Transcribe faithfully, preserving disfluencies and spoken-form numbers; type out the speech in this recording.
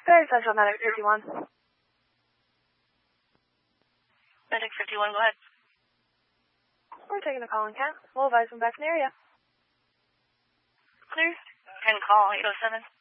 Very Central, Medic fifty-one. Medic fifty-one, go ahead. We're taking a call in Kent. We'll advise them back in the area. Clear. ten call, eight oh seven.